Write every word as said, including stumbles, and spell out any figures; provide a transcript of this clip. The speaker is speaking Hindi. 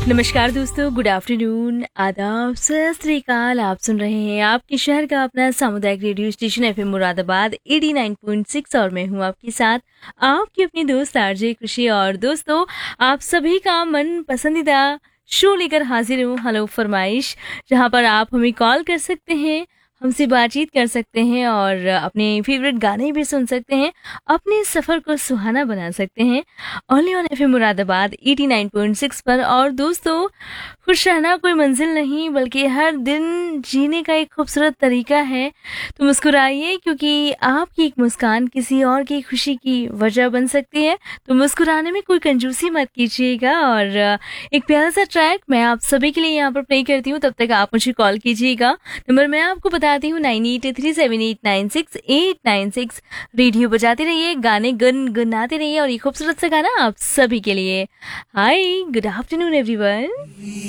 नमस्कार दोस्तों, गुड आफ्टरनून, आदाब, सत श्री अकाल। आप सुन रहे हैं आपके शहर का अपना सामुदायिक radio station FM Moradabad eighty nine point six और मैं हूं आपके साथ आपकी अपनी दोस्त आरजे खुशी। और दोस्तों, आप सभी का मन पसंदीदा शो लेकर हाजिर हूँ, हेलो फरमाइश, जहां पर आप हमें कॉल कर सकते हैं, हमसे बातचीत कर सकते हैं और अपने फेवरेट गाने भी सुन सकते हैं, अपने सफ़र को सुहाना बना सकते हैं only on FM Moradabad eighty nine point six पर। और दोस्तों, खुश रहना कोई मंजिल नहीं बल्कि हर दिन जीने का एक खूबसूरत तरीका है। तो मुस्कुराइए, क्योंकि आपकी एक मुस्कान किसी और की खुशी की वजह बन सकती है। तो मुस्कुराने में कोई कंजूसी मत कीजिएगा। और एक प्यारा सा ट्रैक मैं आप सभी के लिए यहाँ पर प्ले करती हूँ, तब तक आप मुझे कॉल कीजिएगा। नंबर मैं आपको बताती हूँ nine eight three seven eight nine six eight nine six. Radio बजाते रहिए, गाने गुनगुनाते रहिए और ये खूबसूरत सा गाना आप सभी के लिए। हाय, गुड आफ्टरनून एवरीवन।